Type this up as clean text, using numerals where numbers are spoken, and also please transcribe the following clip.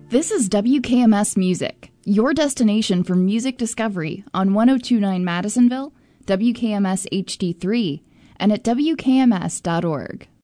This is WKMS Music, your destination for music discovery on 102.9 Madisonville, WKMS HD3, and at WKMS.org.